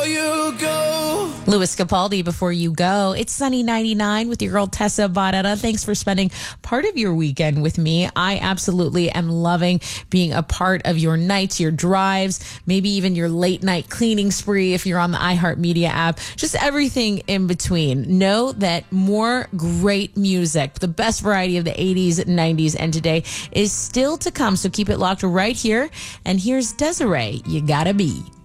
you go. Louis Capaldi, Before You Go. It's Sunny 99 with your girl Tessa Barrera. Thanks for spending part of your weekend with me. I absolutely am loving being a part of your nights, your drives, maybe even your late night cleaning spree if you're on the iHeartMedia app, just everything in between. Know that more great music, the best variety of the 80s, 90s, and today is still to come. So keep it locked right here. And here's Desiree, You Gotta Be.